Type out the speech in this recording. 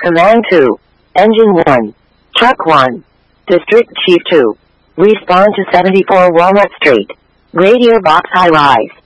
Command 2. Engine 1. Truck 1. District Chief 2. Respond to 74 Walnut Street. Radio Box High Rise.